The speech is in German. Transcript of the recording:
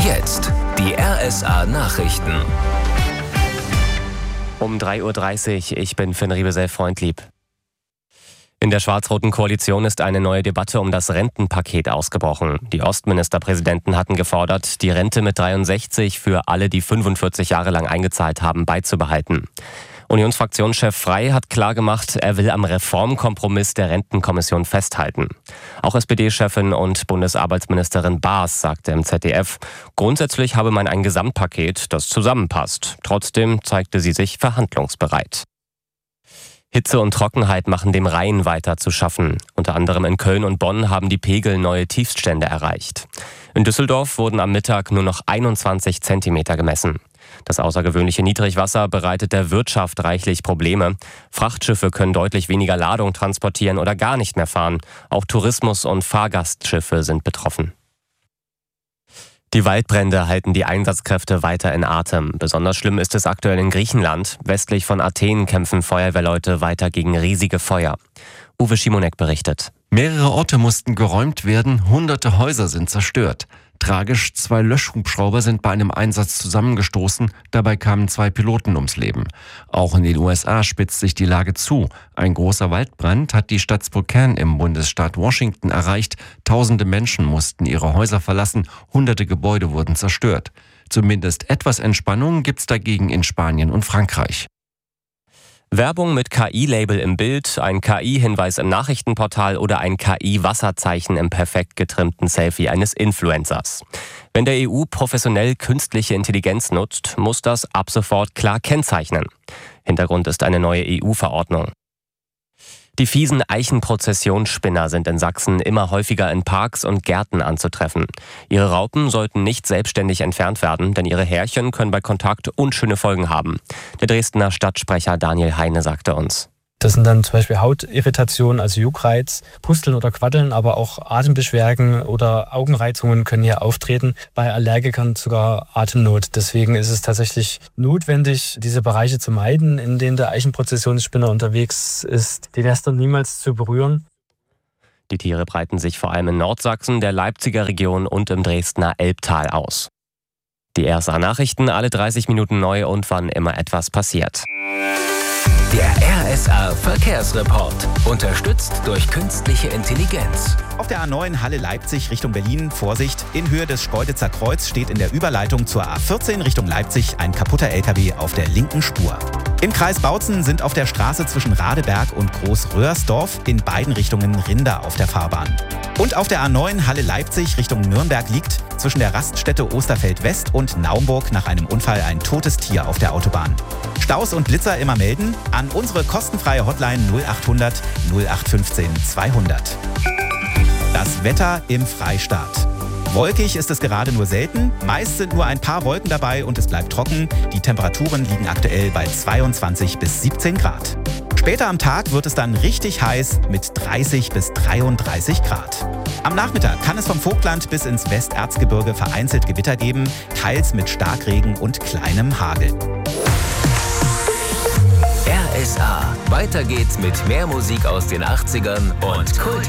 jetzt die RSA Nachrichten. Um 3:30 Uhr, ich bin Finn Riebesell-Freundlieb. In der schwarz-roten Koalition ist eine neue Debatte um das Rentenpaket ausgebrochen. Die Ostministerpräsidenten hatten gefordert, die Rente mit 63 für alle, die 45 Jahre lang eingezahlt haben, beizubehalten. Unionsfraktionschef Frey hat klargemacht, er will am Reformkompromiss der Rentenkommission festhalten. Auch SPD-Chefin und Bundesarbeitsministerin Baas sagte im ZDF, grundsätzlich habe man ein Gesamtpaket, das zusammenpasst. Trotzdem zeigte sie sich verhandlungsbereit. Hitze und Trockenheit machen dem Rhein weiter zu schaffen. Unter anderem in Köln und Bonn haben die Pegel neue Tiefststände erreicht. In Düsseldorf wurden am Mittag nur noch 21 Zentimeter gemessen. Das außergewöhnliche Niedrigwasser bereitet der Wirtschaft reichlich Probleme. Frachtschiffe können deutlich weniger Ladung transportieren oder gar nicht mehr fahren. Auch Tourismus- und Fahrgastschiffe sind betroffen. Die Waldbrände halten die Einsatzkräfte weiter in Atem. Besonders schlimm ist es aktuell in Griechenland. Westlich von Athen kämpfen Feuerwehrleute weiter gegen riesige Feuer. Uwe Schimonek berichtet. Mehrere Orte mussten geräumt werden, hunderte Häuser sind zerstört. Tragisch, 2 Löschhubschrauber sind bei einem Einsatz zusammengestoßen, dabei kamen 2 Piloten ums Leben. Auch in den USA spitzt sich die Lage zu. Ein großer Waldbrand hat die Stadt Spokane im Bundesstaat Washington erreicht. Tausende Menschen mussten ihre Häuser verlassen, hunderte Gebäude wurden zerstört. Zumindest etwas Entspannung gibt's dagegen in Spanien und Frankreich. Werbung mit KI-Label im Bild, ein KI-Hinweis im Nachrichtenportal oder ein KI-Wasserzeichen im perfekt getrimmten Selfie eines Influencers. Wenn der EU professionell künstliche Intelligenz nutzt, muss das ab sofort klar kennzeichnen. Hintergrund ist eine neue EU-Verordnung. Die fiesen Eichenprozessionsspinner sind in Sachsen immer häufiger in Parks und Gärten anzutreffen. Ihre Raupen sollten nicht selbstständig entfernt werden, denn ihre Härchen können bei Kontakt unschöne Folgen haben. Der Dresdner Stadtsprecher Daniel Heine sagte uns. Das sind dann zum Beispiel Hautirritationen, also Juckreiz, Pusteln oder Quaddeln, aber auch Atembeschwerden oder Augenreizungen können hier auftreten. Bei Allergikern sogar Atemnot. Deswegen ist es tatsächlich notwendig, diese Bereiche zu meiden, in denen der Eichenprozessionsspinner unterwegs ist, die Nester niemals zu berühren. Die Tiere breiten sich vor allem in Nordsachsen, der Leipziger Region und im Dresdner Elbtal aus. Die RSA Nachrichten, alle 30 Minuten neu und wann immer etwas passiert. Der RSA Verkehrsreport. Unterstützt durch künstliche Intelligenz. Auf der A9 Halle-Leipzig Richtung Berlin, Vorsicht, in Höhe des Speuditzer Kreuz steht in der Überleitung zur A14 Richtung Leipzig ein kaputter LKW auf der linken Spur. Im Kreis Bautzen sind auf der Straße zwischen Radeberg und Großröhrsdorf in beiden Richtungen Rinder auf der Fahrbahn. Und auf der A9 Halle-Leipzig Richtung Nürnberg liegt zwischen der Raststätte Osterfeld-West und Naumburg nach einem Unfall ein totes Tier auf der Autobahn. Staus und Blitzer immer melden an unsere kostenfreie Hotline 0800 0815 200. Das Wetter im Freistaat. Wolkig ist es gerade nur selten, meist sind nur ein paar Wolken dabei und es bleibt trocken. Die Temperaturen liegen aktuell bei 22 bis 17 Grad. Später am Tag wird es dann richtig heiß mit 30 bis 33 Grad. Am Nachmittag kann es vom Vogtland bis ins Westerzgebirge vereinzelt Gewitter geben, teils mit Starkregen und kleinem Hagel. RSA. Weiter geht's mit mehr Musik aus den 80ern und Kult.